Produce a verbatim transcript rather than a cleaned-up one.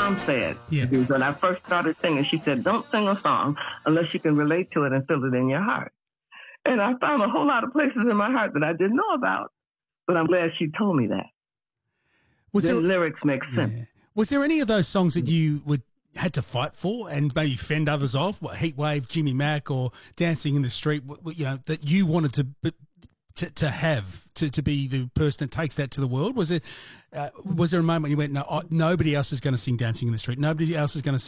mom said Yeah. when I first started singing. She said, don't sing a song unless you can relate to it and feel it in your heart. And I found a whole lot of places in my heart that I didn't know about, but I'm glad she told me that. Was the there, lyrics make sense. yeah. Was there any of those songs that you would had to fight for and maybe fend others off? What, Heat Wave, Jimmy Mack, or Dancing in the Street? What, what, you know, that you wanted to to, to have to, to be the person that takes that to the world? Was it uh, was there a moment you went, no, I, nobody else is going to sing Dancing in the Street. Nobody else is going to sing